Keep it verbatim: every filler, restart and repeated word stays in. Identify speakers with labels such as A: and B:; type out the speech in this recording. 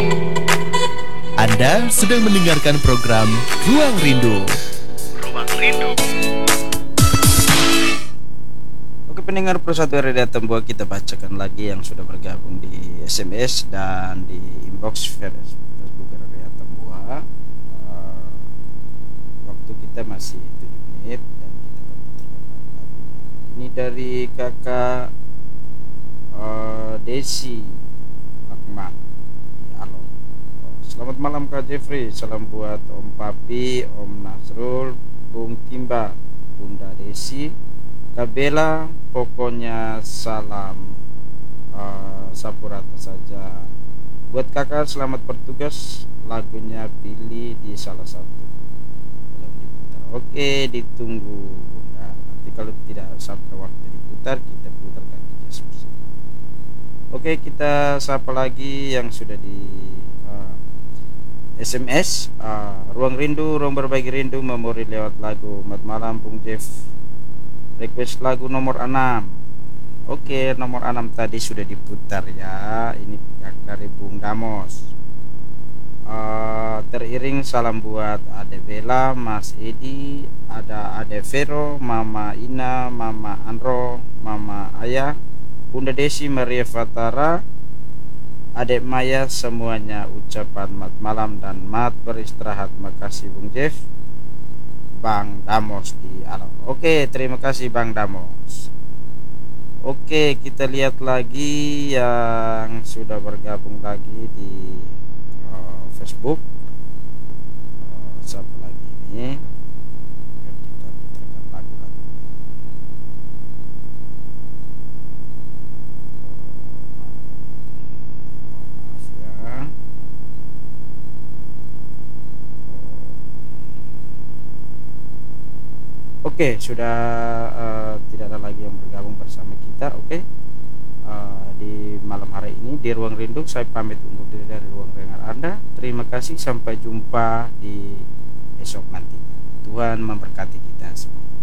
A: Anda sedang mendengarkan program Ruang Rindu.
B: Ruang Rindu.
C: Oke pendengar Persatu Radio Tambua, kita bacakan lagi yang sudah bergabung di S M S dan di inbox Facebook Radio Tambua. Uh, waktu kita masih tujuh menit dan kita akan putarkan lagu-lagunya. Ini dari kakak uh, Desi Lakma di Alon. Oh, selamat malam Kak Jeffrey, salam buat Om Papi, Om Nasrul, Bung Timba, Bunda Desi, Kak Bella, pokoknya salam uh, Sapurata saja. Buat kakak selamat bertugas, lagunya pilih di salah satu. Belum diputar. Oke, ditunggu Bunda. Nanti kalau tidak sampai waktu diputar, kita putarkan di Jazz Musik. Oke, kita sapa lagi yang sudah di uh, S M S. uh, Ruang Rindu, ruang berbagi rindu, memori lewat lagu. Selamat malam Bung Jeff, request lagu nomor enam. Oke, nomor enam tadi sudah diputar ya. Ini pihak dari Bung Damos. uh, Teriring salam buat Ade Bella, Mas Edi, ada Ade Vero, Mama Ina, Mama Andro, Mama Ayah, Bunda Desi, Maria Fatara, Adek Maya, semuanya ucapan mat malam dan mat beristirahat. Makasih Bung Jeff, Bang Damos di Alon. Oke, terima kasih Bang Damos. Oke, kita lihat lagi yang sudah bergabung lagi di uh, Facebook. Uh, siapa lagi ini? Biar kita putarkan lagu-lagunya. Oh, maaf ya. Oke, sudah uh, tidak ada lagi yang bergabung bersama kita. Oke, uh, di malam hari ini di Ruang Rindu saya pamit undur diri dari ruang dengar Anda. Terima kasih, sampai jumpa di esok nantinya. Tuhan memberkati kita semua.